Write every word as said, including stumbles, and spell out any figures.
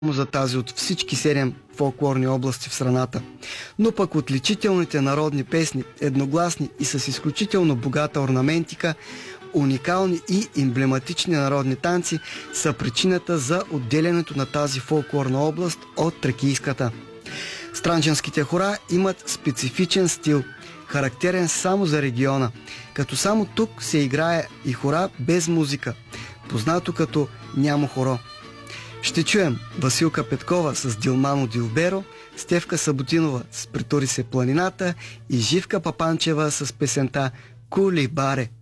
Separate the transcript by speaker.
Speaker 1: за тази от всички седем фолклорни области в страната. Но пък отличителните народни песни, едногласни и с изключително богата орнаментика, уникални и емблематични народни танци са причината за отделянето на тази фолклорна област от тракийската. Странджанските хора имат специфичен стил, характерен само за региона, като само тук се играе и хора без музика, познато като нямо хоро. Ще чуем Василка Петкова с Дилмано Дилберо, Стефка Саботинова с Притури се планината и Живка Папанчева с песента Кули Баре.